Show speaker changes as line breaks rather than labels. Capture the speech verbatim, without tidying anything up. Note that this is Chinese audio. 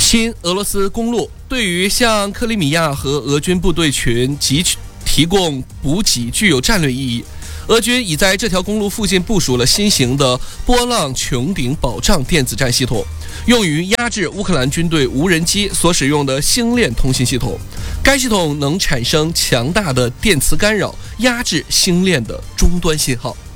亲俄罗斯公路对于向克里米亚和俄军部队群及提供补给具有战略意义。俄军已在这条公路附近部署了新型的波浪穹顶保障电子战系统，用于压制乌克兰军队无人机所使用的星链通信系统。该系统能产生强大的电磁干扰，压制星链的终端信号。